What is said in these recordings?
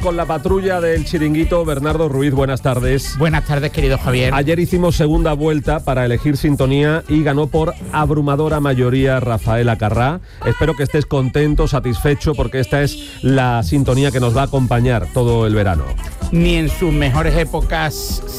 con la patrulla del Chiringuito. Bernardo Ruiz, buenas tardes. Buenas tardes, querido Javier. Ayer hicimos segunda vuelta para elegir sintonía y ganó por abrumadora mayoría Rafael Acarrá. Espero que estés contento, satisfecho, porque esta es la sintonía que nos va a acompañar todo el verano. Ni en sus mejores épocas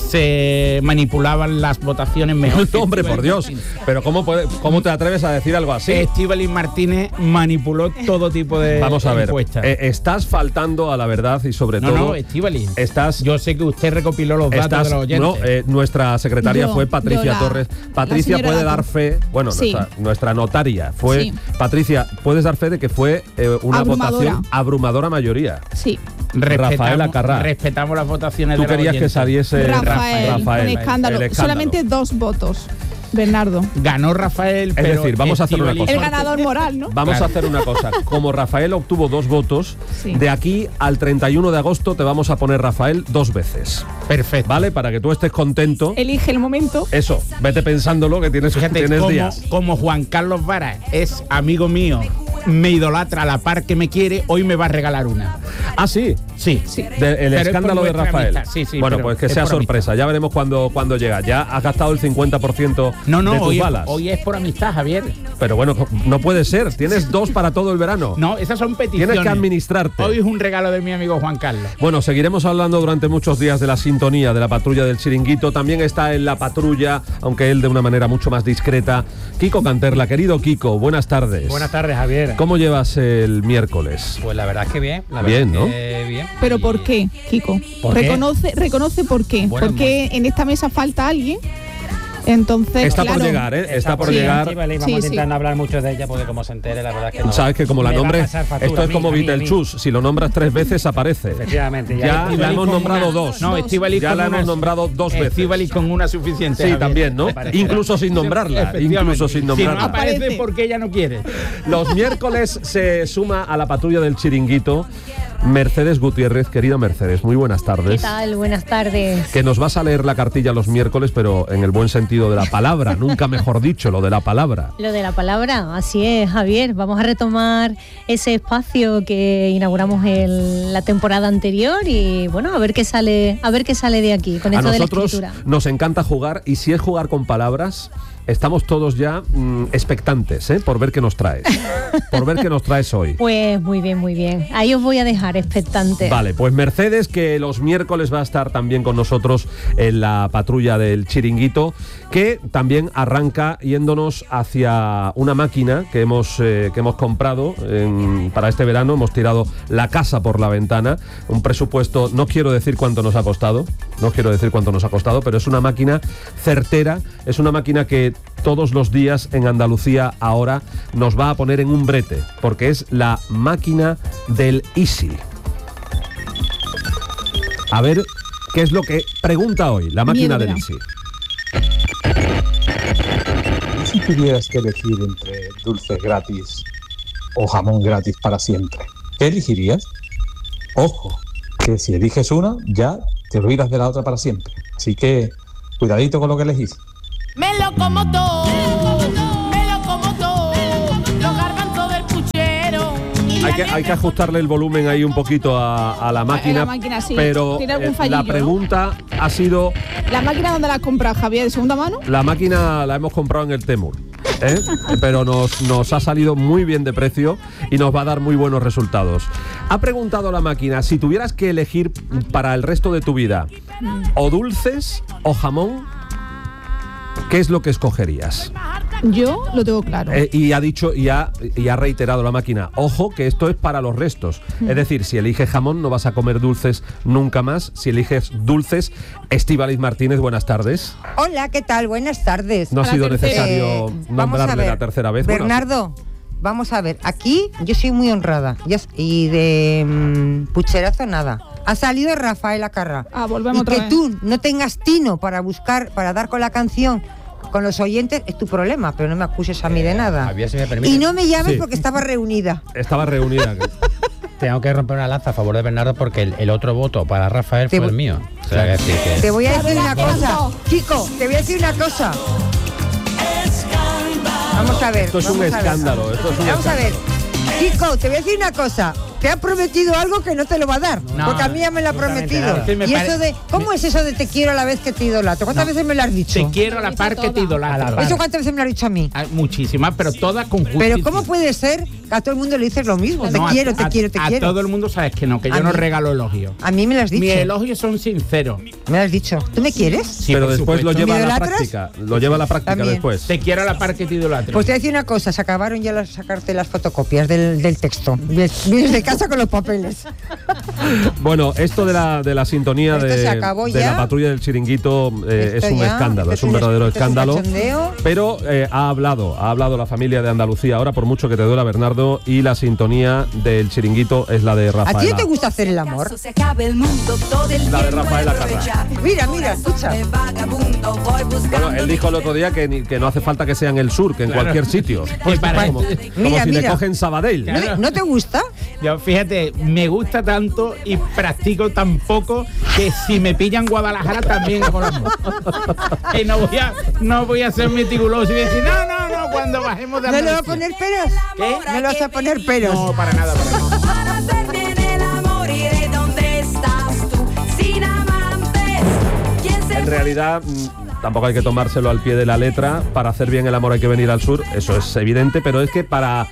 se manipulaban las votaciones mejor. No, hombre, por Dios. Pero ¿cómo te atreves a decir algo así? Estíbaliz Martínez manipuló todo tipo de Vamos a ver, encuestas. Estás faltando a la verdad y sobre todo... No, Estíbaliz. Estás... Yo sé que usted recopiló los datos de los oyentes. Nuestra secretaria fue Patricia Torres. Patricia puede dar fe... Bueno, sí. nuestra notaria fue... Sí. Patricia, ¿puedes dar fe de que fue una votación abrumadora mayoría? Sí. Rafael Acarrá. Respetamos las votaciones de los oyentes. Tú querías que saliese Rafael. Con escándalo. Solamente 2 votos. Bernardo. Ganó Rafael, pero... Es decir, vamos a hacer una cosa. El ganador moral, ¿no? Vamos a hacer una cosa. Como Rafael obtuvo 2 votos, de aquí al 31 de agosto te vamos a poner Rafael 2 veces. Perfecto. ¿Vale? Para que tú estés contento. Elige el momento. Eso, vete pensándolo que tienes días. Como Juan Carlos Vara es amigo mío, me idolatra a la par que me quiere, hoy me va a regalar una. ¿Ah, sí? Sí. El escándalo de Rafael. Sí, bueno, pues que sea sorpresa. Ya veremos cuándo llega. Ya has gastado el 50% de tus balas. Hoy es por amistad, Javier. Pero bueno, no puede ser. Tienes 2 para todo el verano. No, esas son peticiones. Tienes que administrarte. Hoy es un regalo de mi amigo Juan Carlos. Bueno, seguiremos hablando durante muchos días de la sintonía de la patrulla del Chiringuito. También está en la patrulla, aunque él de una manera mucho más discreta, Kiko Canterla. Querido Kiko, buenas tardes. Buenas tardes, Javier. ¿Cómo llevas el miércoles? Pues la verdad es que bien. Bien, ¿no? Bien. ¿Pero por qué, Kiko? Reconoce por qué. Bueno, porque en esta mesa falta alguien. Entonces, está por llegar, ¿eh? Está por llegar. Vamos a intentar no hablar mucho de ella porque como se entere, la verdad es que no. Sabes que como la nombres, esto es como Beetlejuice. Si lo nombras 3 veces, aparece. Efectivamente. Ya la hemos nombrado 2. No, Estíbaliz ya la hemos nombrado 2 veces. Estíbaliz con una suficiente. Sí, también, ¿no? Incluso sin nombrarla. Si no aparece porque ella no quiere. Los miércoles se suma a la patrulla del Chiringuito Mercedes Gutiérrez. Querida Mercedes, muy buenas tardes. ¿Qué tal? Buenas tardes. Que nos vas a leer la cartilla los miércoles, pero en el buen sentido de la palabra, nunca mejor dicho, lo de la palabra. Lo de la palabra, así es, Javier. Vamos a retomar ese espacio que inauguramos la temporada anterior y bueno, a ver qué sale de aquí con esto de la escritura. A nosotros nos encanta jugar y si es jugar con palabras, estamos todos ya expectantes, por ver qué nos traes. Por ver qué nos traes hoy. Pues muy bien, muy bien. Ahí os voy a dejar expectantes. Vale, pues Mercedes, que los miércoles va a estar también con nosotros en la patrulla del Chiringuito, que también arranca yéndonos hacia una máquina que hemos comprado para este verano. Hemos tirado la casa por la ventana. Un presupuesto, no quiero decir cuánto nos ha costado, pero es una máquina certera, es una máquina que todos los días en Andalucía ahora nos va a poner en un brete, porque es la máquina del Easy. A ver qué es lo que pregunta hoy la máquina del Easy. Si tuvieras que elegir entre dulces gratis o jamón gratis para siempre, ¿qué elegirías? Ojo, que si eliges una, ya te olvidas de la otra para siempre. Así que cuidadito con lo que elegís. Me lo como todo, los garbanzos del puchero. Hay que ajustarle el volumen ahí un poquito a la máquina, sí, pero la pregunta ha sido... ¿La máquina dónde la has comprado, Javier, de segunda mano? La máquina la hemos comprado en el Temu, pero nos ha salido muy bien de precio y nos va a dar muy buenos resultados. Ha preguntado la máquina, si tuvieras que elegir para el resto de tu vida o dulces o jamón, ¿qué es lo que escogerías? Yo lo tengo claro. Y ha dicho y ha reiterado la máquina, ojo, que esto es para los restos. Es decir, si eliges jamón no vas a comer dulces nunca más. Si eliges dulces, Estíbaliz Martínez, buenas tardes. Hola, ¿qué tal? Buenas tardes. No ha sido necesario nombrarle la tercera vez. Bernardo, vamos a ver, aquí yo soy muy honrada y de pucherazo nada. Ha salido Rafael Acarrá. Volvemos otra vez. Que tú no tengas tino para buscar, para dar con la canción con los oyentes, es tu problema, pero no me acuses a mí de nada. Javier, si me permite. Y no me llames porque estaba reunida. Estaba reunida. Tengo que romper una lanza a favor de Bernardo porque el otro voto para Rafael fue el mío. O sea, que te voy a decir una cosa, Chico, te voy a decir una cosa. Vamos a ver. Esto es un escándalo. Vamos a ver. Chico, te voy a decir una cosa. te ha prometido algo que no te lo va a dar. No, porque a mí ya me lo ha prometido. nada. Y eso de, ¿cómo es eso de te quiero a la vez que te idolatro? ¿Cuántas veces me lo has dicho? Te quiero a la par que te idolatro. ¿Eso cuántas veces me lo has dicho a mí? Muchísimas, pero todas con justicia. Pero ¿cómo puede ser que a todo el mundo le dices lo mismo? No, te quiero, te quiero. A todo el mundo sabes que no, que yo no regalo elogios. A mí me lo has dicho. Mis elogios son sinceros. Me lo has dicho. ¿Tú me quieres? Sí, pero por después supuesto. lo lleva a la idolatras? práctica. Lo lleva a la práctica También. después. Te quiero a la par que te idolatro. Pues te voy a decir una cosa, se acabaron ya sacarte las fotocopias del texto. Vienes de casa con los papeles. Bueno, esto de la sintonía Esto de se acabó de ya. la patrulla del Chiringuito es Esto un ya, escándalo, es esto un verdadero esto es un escándalo. cachondeo. Pero ha hablado la familia de Andalucía ahora, por mucho que te duela, Bernardo, y la sintonía del Chiringuito es la de ¿A ti Rafaela. no te gusta hacer el amor? La de Rafaela Carrà. Mira, escucha. Bueno, él dijo el otro día que no hace falta que sea en el sur, que en cualquier sitio. Pues para- como Mira, si le mira. cogen Sabadell. ¿No te gusta? Yo, fíjate, me gusta tanto y practico tan poco que si me pillan Guadalajara también hago la amor. Y no voy a ser meticuloso y decir, no, cuando bajemos de ¿No le vas a Andalucía. poner peros? ¿Qué? ¿No le vas a poner peros? No, para nada. En realidad, tampoco hay que tomárselo al pie de la letra. Para hacer bien el amor hay que venir al sur, eso es evidente, pero es que para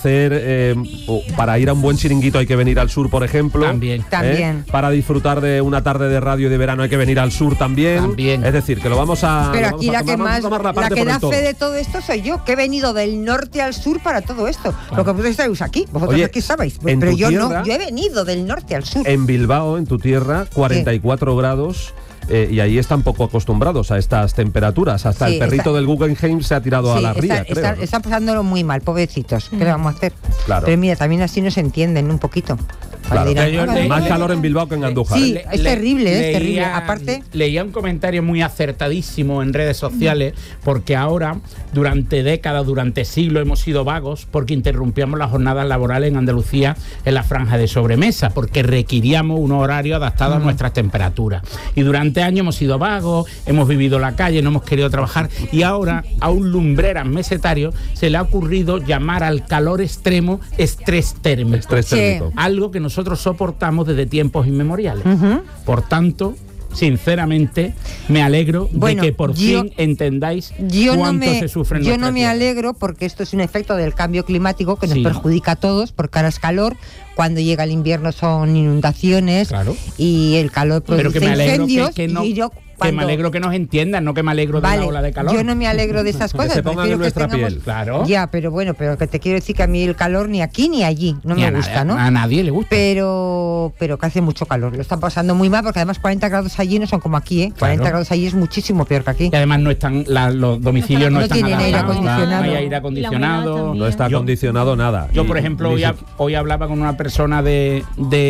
ir a un buen chiringuito hay que venir al sur, por ejemplo. También. Para disfrutar de una tarde de radio de verano hay que venir al sur también. Es decir, que lo vamos a Pero lo vamos aquí a la que tomar, vamos a más, tomar la parte que por el da todo. fe de todo esto soy yo, que he venido del norte al sur para todo esto. Lo que vosotros estáis aquí, vosotros Oye, aquí estabais. en Pero tu yo no, tierra- yo he venido del norte al sur. En Bilbao, en tu tierra, 44 grados. Y ahí están poco acostumbrados a estas temperaturas. Hasta Sí, el perrito está- del Guggenheim se ha tirado a Sí, la ría, creo. ¿no? están pasándolo muy mal, pobrecitos. ¿Qué le vamos a hacer? Claro. Pero mira, también así nos entienden un poquito. Claro. Dirán, Yo "Ah, leí- Más calor en Bilbao que en Andújar. Sí, ¿eh? es terrible, es leía- terrible. Aparte, leía un comentario muy acertadísimo en redes sociales, porque ahora, durante décadas, durante siglos, hemos sido vagos porque interrumpíamos las jornadas laborales en Andalucía en la franja de sobremesa, porque requeríamos un horario adaptado a nuestras temperaturas. Y durante años hemos sido vagos, hemos vivido en la calle, no hemos querido trabajar, y ahora a un lumbreras mesetario se le ha ocurrido llamar al calor extremo estrés térmico. Estrés térmico. Algo que nosotros soportamos desde tiempos inmemoriales. Por tanto, sinceramente, me alegro Bueno, de que por yo- fin entendáis yo no cuánto me, se sufre en yo nuestra no me tierra. alegro porque esto es un efecto del cambio climático que nos Sí. perjudica a todos, porque ahora es calor, cuando llega el invierno son inundaciones Claro. y el calor Pero produce que me alegro incendios que no, y yo que me cuando- alegro que nos entiendan, no que me alegro de Vale, la ola de calor. yo no me alegro de esas cosas. se pongan prefiero en que nuestra tengamos- piel. Claro. Ya, pero bueno, pero que te quiero decir que a mí el calor ni aquí ni allí no Ni me a gusta, ¿no? A nadie le gusta. Pero que hace mucho calor, lo están pasando muy mal porque además 40 grados allí no son como aquí, ¿eh? 40 Claro. grados allí es muchísimo peor que aquí. Y además no están los domicilios no, No están tienen aire adaptados, acondicionado. no hay aire acondicionado. No está Yo- acondicionado nada. Yo, Y por ejemplo, ni hoy hablaba con una persona de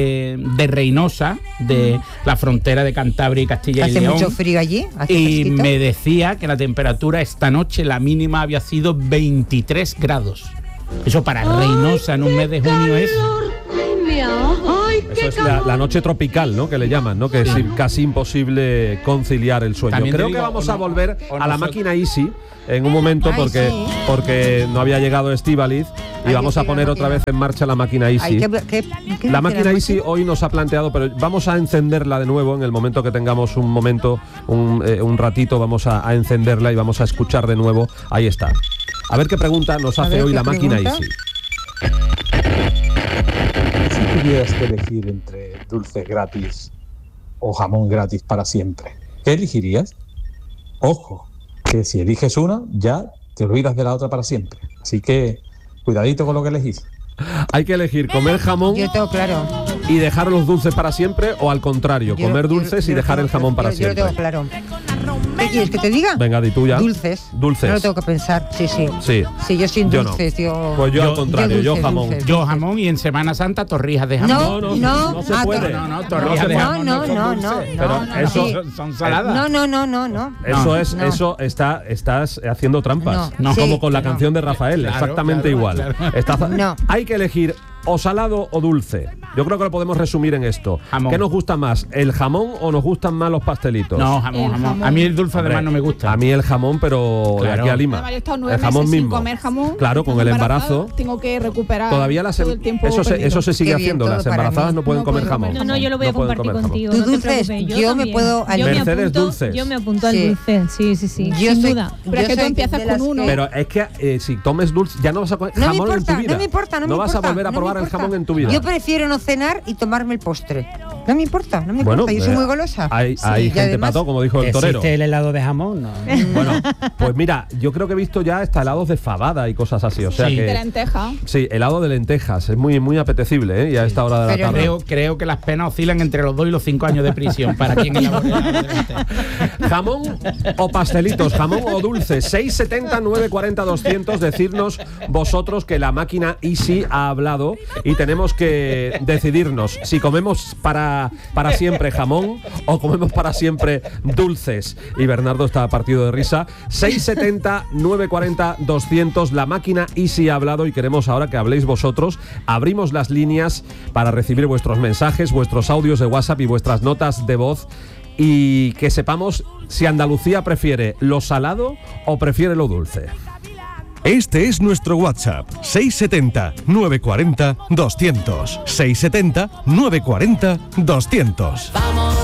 Reynosa, de la frontera de Cantabria y Castilla y Hace León. mucho frío allí, hace Y fresquito. me decía que la temperatura esta noche, la mínima había sido 23 grados. Eso para Reynosa en un mes de junio es... Eso es la noche tropical, ¿no? Que le llaman, ¿no? Que es casi imposible conciliar el sueño. También te Creo digo, que vamos o a no- volver o a la nosotros- máquina Easy en un momento Ay, sí. porque no había llegado Estíbaliz y Ay, vamos yo a quiero poner la otra máquina. vez en marcha la máquina Easy. Ay, ¿qué La dice máquina Easy hoy nos ha planteado, pero vamos a encenderla de nuevo en el momento que tengamos un ratito, vamos a encenderla y vamos a escuchar de nuevo. Ahí está. A ver qué pregunta nos A hace ver, hoy ¿qué la máquina pregunta? Easy. Si tuvieras que elegir entre dulces gratis o jamón gratis para siempre, ¿qué elegirías? Ojo, que si eliges una, ya te olvidas de la otra para siempre. Así que cuidadito con lo que elegís. Hay que elegir comer jamón Yo tengo claro. y dejar los dulces para siempre, o al contrario, Yo- comer yo- dulces y yo dejar tengo- el jamón para yo siempre. lo tengo claro. ¿Qué quieres que te diga? Venga, di tú ya. Dulces. Dulces. No lo tengo que pensar, sí. Sí. Sí, yo sin Yo no. dulces, yo... Pues yo al Yo contrario, yo dulces, jamón. dulces. Yo jamón y en Semana Santa torrijas de jamón. No se puede. No, torrijas de No, jamón no, son no, dulces. no, Pero no, eso- sí. son saladas. No. Eso es, no. eso estás haciendo trampas. No, Como sí, con la no. canción de Rafael, Claro, exactamente claro, igual. claro. Estás- No. Hay que elegir o salado o dulce. Yo creo que lo podemos resumir en esto. Jamón. ¿Qué nos gusta más, el jamón o nos gustan más los pastelitos? No, jamón. A mí el dulce además no me gusta. A mí el jamón, pero de aquí a Lima. Además, yo he estado 9 el jamón meses mismo. sin comer jamón. Claro, con el embarazo. Tengo que recuperar Todavía todo el tiempo eso perdido. se sigue Qué bien, haciendo. todo Las para embarazadas mí. no pueden No comer pueden jamón. comer No, yo lo voy a pueden compartir comer jamón. contigo. Tú no te dulces, preocupes, yo me también. puedo Yo me Mercedes apunto, dulces. Yo me apunto al Sí. dulce, sí. Yo sin soy- duda. Pero es que tú soy empiezas de con las uno. Pero es que si comes dulce, ya no vas a comer No me jamón en importa, tu vida. no me importa, no me vas importa. a volver a no me probar el importa. jamón en tu vida. Yo prefiero no cenar y tomarme el postre. No me importa, no me Bueno, importa. Yo soy muy golosa. Hay Sí, hay y gente además- pato, como dijo el torero. ¿Existe el helado de jamón? No. Bueno, pues mira, yo creo que he visto ya hasta helados de fabada y cosas así. O sea Sí. De que. lenteja. Sí, helado de lentejas. Es muy apetecible, ¿eh? Y a esta hora de la Pero tarde. Creo que las penas oscilan entre los 2 y los 5 años de prisión para quien elabore helado de lenteja. ¿Jamón o pastelitos? ¿Jamón o dulce? 670 940 200. Decirnos vosotros que la máquina Easy ha hablado y tenemos que decidirnos si comemos para siempre jamón o comemos para siempre dulces. Y Bernardo está partido de risa. 670 940 200. La máquina Easy ha hablado y queremos ahora que habléis vosotros. Abrimos las líneas para recibir vuestros mensajes, vuestros audios de WhatsApp y vuestras notas de voz. Y que sepamos si Andalucía prefiere lo salado o prefiere lo dulce. Este es nuestro WhatsApp, 670 940 200. 670 940 200.